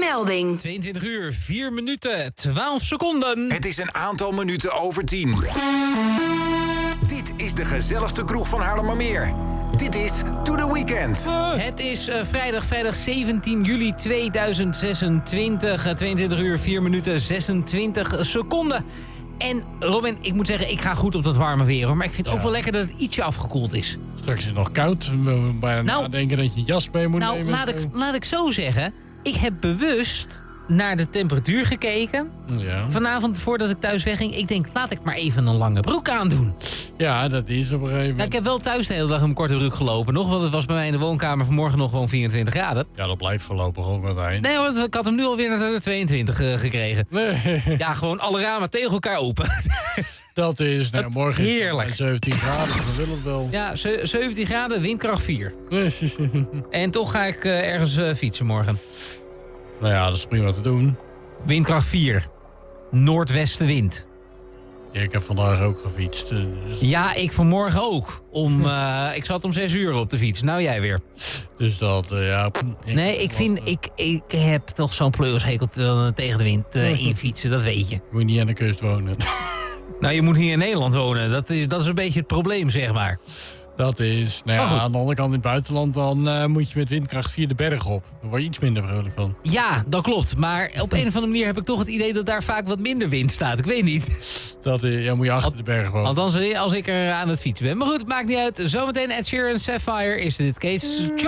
melding. 22 uur, 4 minuten, 12 seconden. Het is een aantal minuten over 10. Dit is de gezelligste kroeg van Haarlemmermeer. Dit is To The Weekend. Het is vrijdag 17 juli 2026. 22 uur, 4 minuten, 26 seconden. En Robin, ik moet zeggen, ik ga goed op dat warme weer, hoor. Maar ik vind het ook wel lekker dat het ietsje afgekoeld is. Straks is het nog koud. We moeten bijna nadenken dat je een jas mee moet nemen. Laat ik zo zeggen. Ik heb bewust naar de temperatuur gekeken. Ja. Vanavond, voordat ik thuis wegging. Ik denk, laat ik maar even een lange broek aandoen. Ja, dat is op een gegeven moment. Ik heb wel thuis de hele dag in een korte broek gelopen nog. Want het was bij mij in de woonkamer vanmorgen nog gewoon 24 graden. Ja, dat blijft voorlopig ook wat eind. Nee hoor, ik had hem nu alweer naar de 22 gekregen. Nee. Ja, gewoon alle ramen tegen elkaar open. Dat is, morgen heerlijk. Is het 17 graden, dus dan wil het wel. Ja, 17 graden, windkracht 4. En toch ga ik ergens fietsen morgen. Nou ja, dat is prima te doen. Windkracht 4. Noordwestenwind. Ja, ik heb vandaag ook gefietst. Dus... Ja, ik vanmorgen ook. Ik zat om 6 uur op de fiets. Nou, jij weer. Dus dat, ja... Ik heb toch zo'n pleurishekel tegen de wind in fietsen, dat weet je. Moet je niet aan de kust wonen. Nou, je moet hier in Nederland wonen. Dat is een beetje het probleem, zeg maar. Dat is, nou ja, aan de andere kant in het buitenland, dan moet je met windkracht 4 de berg op. Daar word je iets minder vrolijk van. Ja, dat klopt. Maar op een of andere manier heb ik toch het idee dat daar vaak wat minder wind staat. Ik weet niet. Dat moet je achter de berg wonen. Althans, als ik er aan het fietsen ben. Maar goed, het maakt niet uit. Zometeen Ed Sheeran, Sapphire is dit Case.